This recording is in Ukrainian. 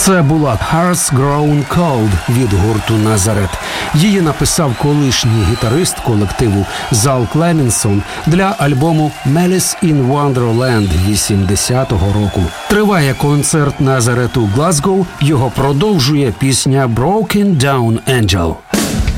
Це була «Hearts Grown Cold» від гурту «Назарет». Її написав колишній гітарист колективу Зал Клемінсон для альбому «Malice in Wonderland» 80-го року. Триває концерт «Назарету» Глазгоу, його продовжує пісня «Broken Down Angel».